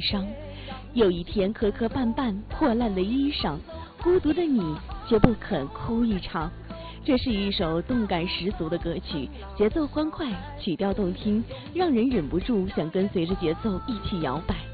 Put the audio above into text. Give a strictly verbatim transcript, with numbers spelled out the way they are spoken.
伤。有一天磕磕绊绊，破烂的衣裳，孤独的你却不肯哭一场。这是一首动感十足的歌曲，节奏欢快，曲调动听，让人忍不住想跟随着节奏一起摇摆。